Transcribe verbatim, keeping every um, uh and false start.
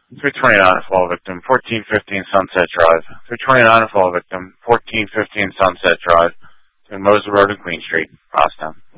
three twenty-nine fall victim, fourteen fifteen Sunset Drive. three twenty-nine fall victim, fourteen fifteen Sunset Drive, between Moser Road and Queen Street, Rosstown.